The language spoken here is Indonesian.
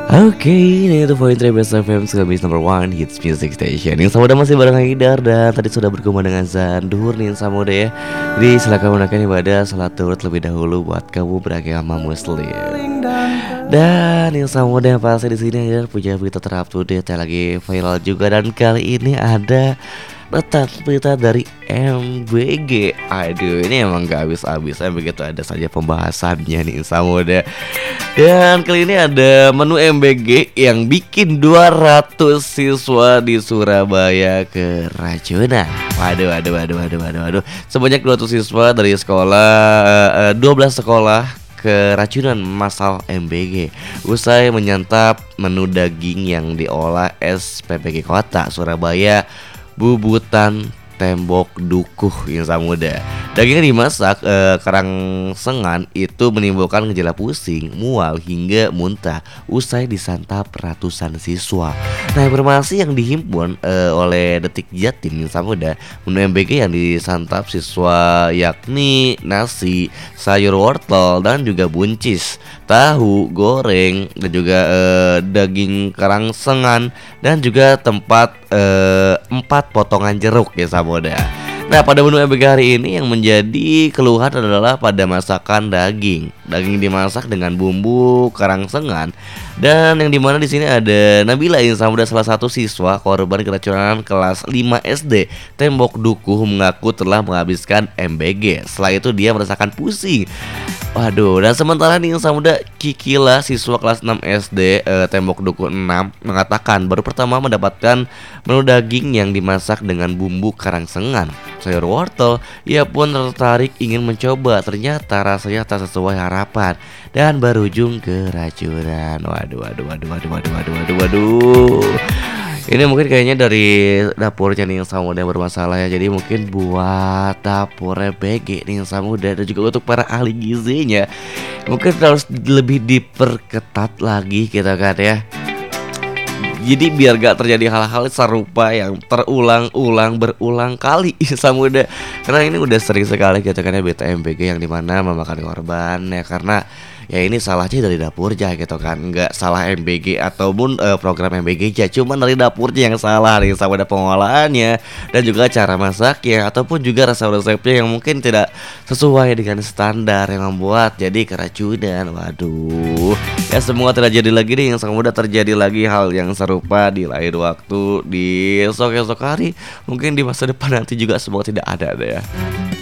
Oke, ini itu Point Best FM Skabis number one hits music station. Yang sama udah masih bareng Haidar dan tadi sudah bergabung dengan Zandur nih sama udah ya. Jadi silakan menunaikan ibadah salat zuhur terlebih dahulu buat kamu beragama Muslim. Dan yang sama udah pasti di sini Haidar punya berita terupdate yang lagi viral juga dan kali ini ada letak berita dari MBG. Aduh, ini emang gak habis-habisnya begitu ada saja pembahasannya nih sama udah. Dan kali ini ada menu MBG yang bikin 200 siswa di Surabaya keracunan. Waduh. Sebanyak 200 siswa dari sekolah 12 sekolah keracunan masal MBG usai menyantap menu daging yang diolah SPPG Kota Surabaya Bubutan Tembok Dukuh yang muda. Dagingnya dimasak kerangsengan itu menimbulkan gejala pusing, mual hingga muntah usai disantap ratusan siswa. Nah, informasi yang dihimpun oleh Detik Jatim yang muda, menu MBG yang disantap siswa yakni nasi, sayur wortel dan juga buncis, tahu goreng dan juga daging kerangsengan dan juga 4 potongan jeruk ya saboda. Nah, pada menu MBG hari ini yang menjadi keluhan adalah pada masakan daging. Daging dimasak dengan bumbu kerangsengan dan yang dimana di sini ada Nabila yang salah satu siswa korban keracunan kelas 5 SD Tembok Dukuh mengaku telah menghabiskan MBG. Setelah itu dia merasakan pusing. Waduh, dan sementara nih yang muda Kikila siswa kelas 6 SD Tembok Dukuh 6 mengatakan baru pertama mendapatkan menu daging yang dimasak dengan bumbu karangsengan, sayur wortel. Ia pun tertarik ingin mencoba, ternyata rasanya tak sesuai harapan dan berujung keracunan. Waduh. Ini mungkin kayaknya dari dapurnya nih yang muda bermasalah ya. Jadi mungkin buat dapur BG nih yang muda dan juga untuk para ahli gizinya mungkin harus lebih diperketat lagi gitu kan ya. Jadi biar gak terjadi hal-hal serupa yang berulang kali muda. Karena ini udah sering sekali gitu kan ya BTMBG yang dimana memakan korban ya, karena ya ini salahnya dari dapurnya gitu kan, nggak salah MBG ataupun program MBG aja, cuman dari dapurnya yang salah nih sama ada pengolahannya dan juga cara masaknya ataupun juga resep-resepnya yang mungkin tidak sesuai dengan standar yang membuat jadi keracunan. Waduh, ya semoga tidak jadi lagi nih, yang semoga terjadi lagi hal yang serupa di lain waktu, di esok hari, mungkin di masa depan nanti juga semoga tidak ada deh ya.